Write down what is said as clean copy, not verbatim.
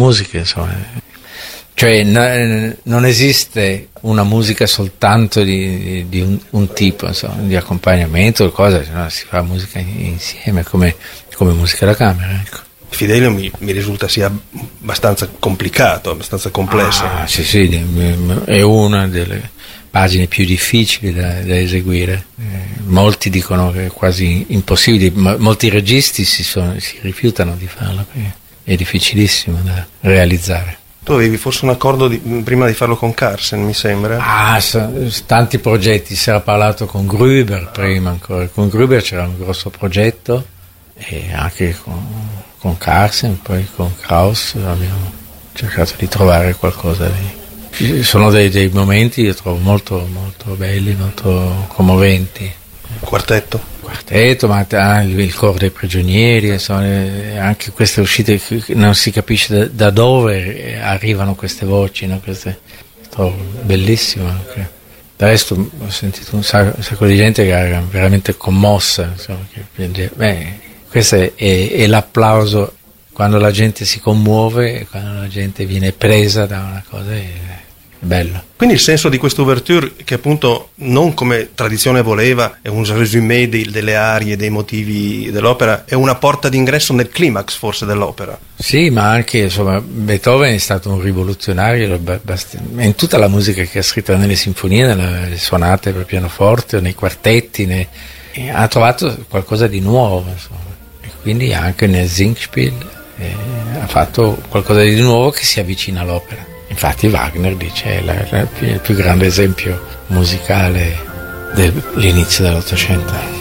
musiche, insomma. Cioè non esiste una musica soltanto di un tipo, insomma, di accompagnamento o cosa, no? Si fa musica insieme come musica da camera, ecco. Fidelio mi risulta sia abbastanza complicato, abbastanza complesso. Sì, è una delle pagine più difficili da eseguire. Molti dicono che è quasi impossibile, molti registi si rifiutano di farlo perché è difficilissimo da realizzare. Tu avevi forse un accordo prima di farlo con Carsen, mi sembra? Tanti progetti, si era parlato con Gruber prima ancora, con Gruber c'era un grosso progetto e anche con Carsen, poi con Krauss abbiamo cercato di trovare qualcosa ci sono dei momenti io trovo molto, molto belli, molto commoventi. Quartetto, ma il coro dei prigionieri, insomma, anche queste uscite non si capisce da dove arrivano queste voci, no? Trovo bellissimo anche. Del resto ho sentito un sacco di gente che era veramente commossa, insomma, questo è l'applauso quando la gente si commuove, quando la gente viene presa da una cosa, è bello. Quindi il senso di questa ouverture, che appunto non come tradizione voleva è un résumé delle arie, dei motivi dell'opera, è una porta d'ingresso nel climax forse dell'opera. Sì, ma anche insomma Beethoven è stato un rivoluzionario in tutta la musica che ha scritto, nelle sinfonie, nelle suonate per pianoforte, nei quartetti, ha trovato qualcosa di nuovo, insomma. E quindi anche nel Singspiel ha fatto qualcosa di nuovo che si avvicina all'opera. Infatti Wagner dice è il più grande esempio musicale dell'inizio dell'Ottocento.